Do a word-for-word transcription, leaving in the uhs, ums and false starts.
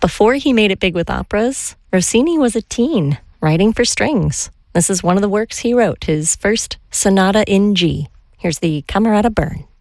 Before he made it big with operas, Rossini was a teen, writing for strings. This is one of the works he wrote, his first Sonata in G. Here's the Camerata Burn.